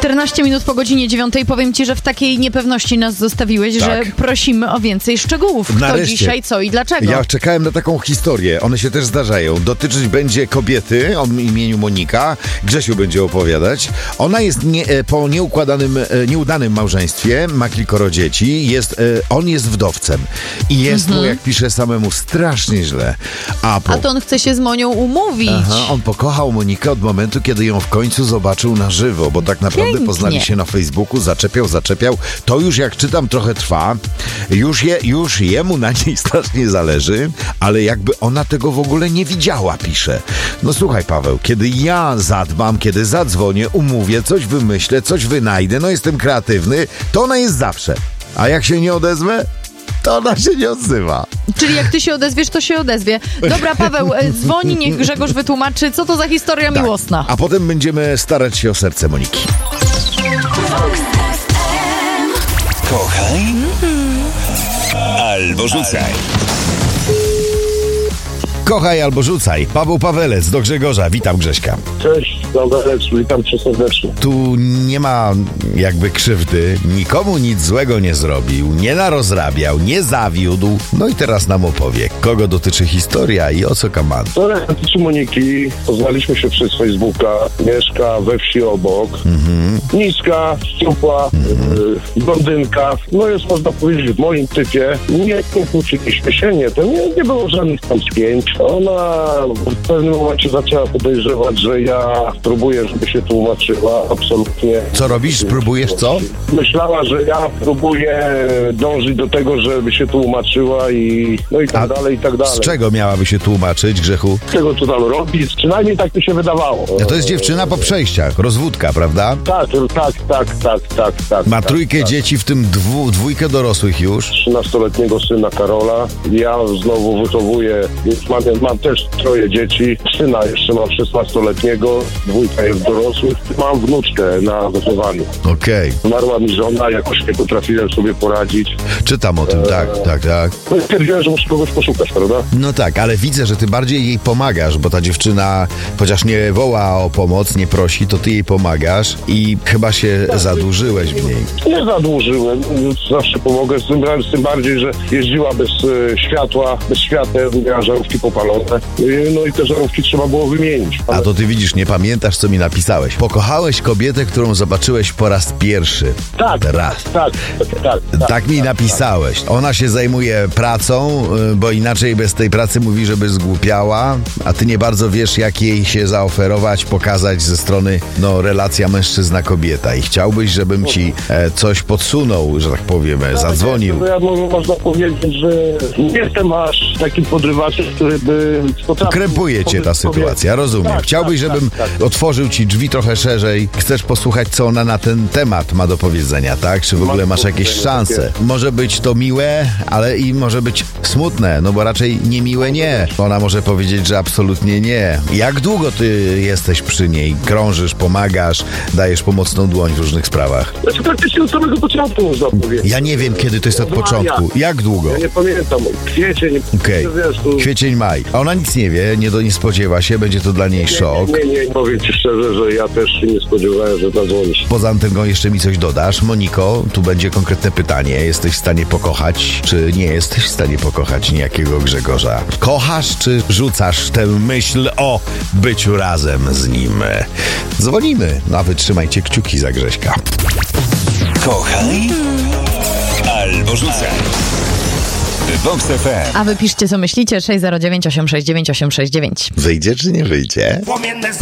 14 minut po godzinie 9. Powiem ci, że w takiej niepewności nas zostawiłeś, Tak. że prosimy o więcej szczegółów. Kto Nareszcie. dzisiaj, co i dlaczego. Ja czekałem na taką historię. One się też zdarzają. Dotyczyć będzie kobiety o imieniu Monika. Grzesiu będzie opowiadać. Ona jest po nieudanym małżeństwie, ma kilkoro dzieci. On jest wdowcem. I jest mu, jak pisze samemu, strasznie źle. A to on chce się z Monią umówić. On pokochał Monikę od momentu, kiedy ją w końcu zobaczył na żywo, bo tak naprawdę Pięknie. poznali się na Facebooku, zaczepiał. To już, jak czytam, trochę trwa. Już jemu na niej strasznie zależy, ale jakby ona tego w ogóle nie widziała, pisze. No słuchaj, Paweł, kiedy ja zadbam, kiedy zadzwonię, umówię, coś wymyślę, coś wynajdę, no jestem kreatywny, to ona jest zawsze. A jak się nie odezwę, to ona się nie odzywa. Czyli jak ty się odezwiesz, to się odezwie. Dobra, Paweł, dzwoni, niech Grzegorz wytłumaczy, co to za historia miłosna. A potem będziemy starać się o serce Moniki. Kochaj albo rzucaj. Kochaj albo rzucaj. Paweł Pawelec do Grzegorza. Witam, Grześka. Cześć, Pawelec, witam cię serdecznie. Tu nie ma jakby krzywdy. Nikomu nic złego nie zrobił, nie narozrabiał, nie zawiódł. No i teraz nam opowie, kogo dotyczy historia i o co kaman. To dotyczy Moniki. Poznaliśmy się przez Facebooka. Mieszka we wsi obok. Niska, szczupła, blondynka. No jest, można powiedzieć, w moim typie. Nie kłóciliśmy się, nie było żadnych tam spięć. Ona w pewnym momencie zaczęła podejrzewać, że ja próbuję, żeby się tłumaczyła. Absolutnie. Co robisz? Próbujesz co? Myślała, że ja próbuję dążyć do tego, żeby się tłumaczyła i tak dalej, i tak dalej. Z czego miałaby się tłumaczyć, Grzechu? Z tego, co tam robi, przynajmniej tak mi się wydawało. To jest dziewczyna po przejściach, rozwódka, prawda? Tak. Ma trójkę dzieci, w tym dwójkę dorosłych już. 13-letniego syna Karola. Ja znowu wychowuję, mam też 3 dzieci. Syna jeszcze mam 16-letniego, 2 jest dorosłych. Mam wnuczkę na wychowaniu. Okej. Zmarła mi żona, jakoś nie potrafiłem sobie poradzić. Czytam o tym, tak. No i stwierdziłem, że muszę kogoś poszukać, prawda? No tak, ale widzę, że ty bardziej jej pomagasz, bo ta dziewczyna, chociaż nie woła o pomoc, nie prosi, to ty jej pomagasz i chyba się zadłużyłeś w niej. Nie zadłużyłem, zawsze pomogę, z tym bardziej, że jeździła bez światła, bez świateł, miała żarówki popalone. No i te żarówki trzeba było wymienić. A to ty widzisz, nie pamiętasz, co mi napisałeś. Pokochałeś kobietę, którą zobaczyłeś po raz pierwszy. Tak, Raz. Tak mi napisałeś. Ona się zajmuje pracą, bo inaczej bez tej pracy mówi, żeby zgłupiała, a ty nie bardzo wiesz, jak jej się zaoferować, pokazać ze strony, relacja mężczyzna-kobieta. I chciałbyś, żebym ci coś podsunął, że tak powiem, zadzwonił. To ja można powiedzieć, że nie jestem aż takim podrywaczem, który by potrafił... Krępuje cię ta sytuacja, rozumiem. Chciałbyś, żebym otworzył ci drzwi trochę szerzej. Chcesz posłuchać, co ona na ten temat ma do powiedzenia, tak? Czy w ogóle masz jakieś szanse? Może być to miłe, ale i może być smutne, no bo raczej niemiłe nie. Ona może powiedzieć, że absolutnie nie. Jak długo ty jesteś przy niej? Krążysz, pomagasz, dajesz pomocną dłoń w różnych sprawach? Znaczy praktycznie od samego początku można powiedzieć. Ja nie wiem, kiedy to jest od początku. Jak długo? Ja nie pamiętam. Kwiecień. Okej. Kwiecień, maj. A ona nic nie wie, nie spodziewa się, będzie to dla niej szok. Nie, powiem ci szczerze, że ja też się nie spodziewałem, że zadzwonisz. Poza tym jeszcze mi coś dodasz. Moniko, tu będzie konkretne pytanie. Jesteś w stanie pokochać, czy nie jesteś w stanie pokochać niejakiego Grzegorza? Kochasz, czy rzucasz tę myśl o byciu razem z nim? Dzwonimy, a wy trzymajcie kciuki za Grześka. Kochaj albo rzucaj. Vox FM. A wy piszcie, co myślicie. 609 869 869. Wyjdzie, czy nie wyjdzie? Płomienne